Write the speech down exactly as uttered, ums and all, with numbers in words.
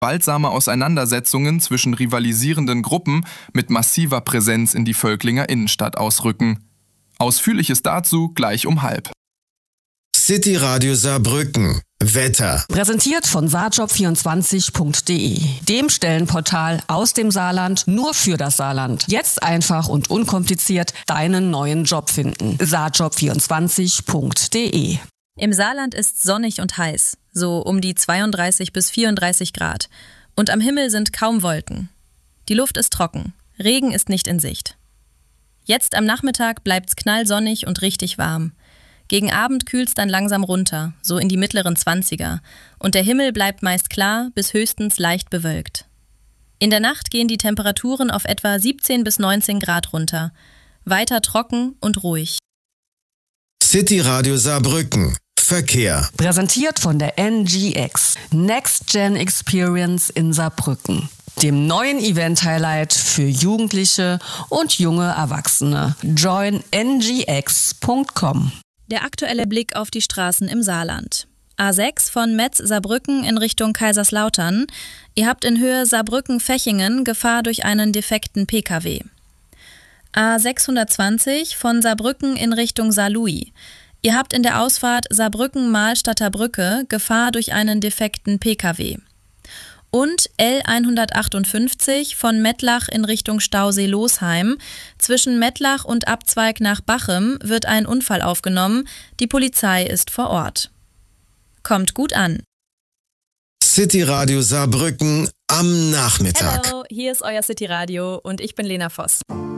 Gewaltsame Auseinandersetzungen zwischen rivalisierenden Gruppen mit massiver Präsenz in die Völklinger Innenstadt ausrücken. Ausführliches dazu gleich um halb. City Radio Saarbrücken. Wetter. Präsentiert von saarjob vierundzwanzig punkt de, dem Stellenportal aus dem Saarland nur für das Saarland. Jetzt einfach und unkompliziert deinen neuen Job finden. saarjob vierundzwanzig punkt de. Im Saarland ist sonnig und heiß, so um die zweiunddreißig bis vierunddreißig Grad. Und am Himmel sind kaum Wolken. Die Luft ist trocken, Regen ist nicht in Sicht. Jetzt am Nachmittag bleibt's knallsonnig und richtig warm. Gegen Abend kühlt's dann langsam runter, so in die mittleren Zwanziger. Und der Himmel bleibt meist klar bis höchstens leicht bewölkt. In der Nacht gehen die Temperaturen auf etwa siebzehn bis neunzehn Grad runter. Weiter trocken und ruhig. City Radio Saarbrücken. Verkehr. Präsentiert von der N G X, Next Gen Experience in Saarbrücken, dem neuen Event-Highlight für Jugendliche und junge Erwachsene. join n g x punkt com. Der aktuelle Blick auf die Straßen im Saarland. A sechs von Metz-Saarbrücken in Richtung Kaiserslautern. Ihr habt in Höhe Saarbrücken-Fechingen Gefahr durch einen defekten P K W. A sechshundertzwanzig von Saarbrücken in Richtung Saarlouis. Ihr habt in der Ausfahrt Saarbrücken-Mahlstadter Brücke Gefahr durch einen defekten P K W. Und L hundertachtundfünfzig von Mettlach in Richtung Stausee-Losheim. Zwischen Mettlach und Abzweig nach Bachem wird ein Unfall aufgenommen. Die Polizei ist vor Ort. Kommt gut an. City Radio Saarbrücken am Nachmittag. Hallo, hier ist euer City Radio und ich bin Lena Voss.